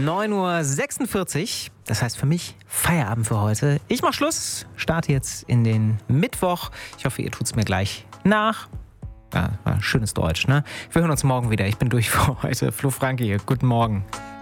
9:46 Uhr. Das heißt für mich Feierabend für heute. Ich mach Schluss, starte jetzt in den Mittwoch. Ich hoffe, ihr tut's mir gleich nach. Ja, war schönes Deutsch, ne? Wir hören uns morgen wieder. Ich bin durch für heute. Flo Franke hier. Guten Morgen.